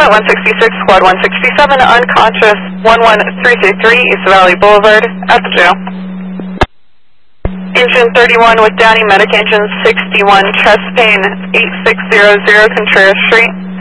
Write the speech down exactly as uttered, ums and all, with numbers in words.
Flight one sixty-six, Squad one sixty-seven, unconscious, one one three three three, East Valley Boulevard, at the jail. Engine thirty-one with Downey Medic, engine sixty-one, chest pain, eight six zero zero, Contreras Street.